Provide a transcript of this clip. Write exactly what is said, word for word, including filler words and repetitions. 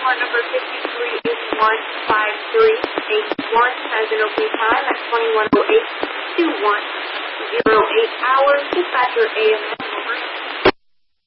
Part number fifty-three eight one five three eight one has an opening time at twenty-one oh eight to one oh eight hours. Dispatcher A M S